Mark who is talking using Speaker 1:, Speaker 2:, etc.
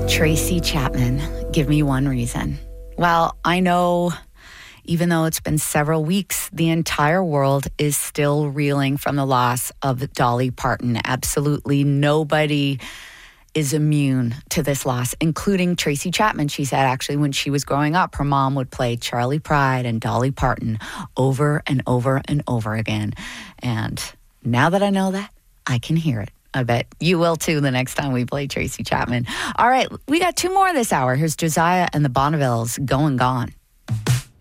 Speaker 1: Tracy Chapman, give me one reason. Well, I know even though it's been several weeks, the entire world is still reeling from the loss of Dolly Parton. Absolutely nobody is immune to this loss, including Tracy Chapman. She said actually when she was growing up, her mom would play Charlie Pride and Dolly Parton over and over and over again. And now that I know that, I can hear it. I bet you will too the next time we play Tracy Chapman. All right, we got two more this hour. Here's Josiah and the Bonnevilles, Going Gone.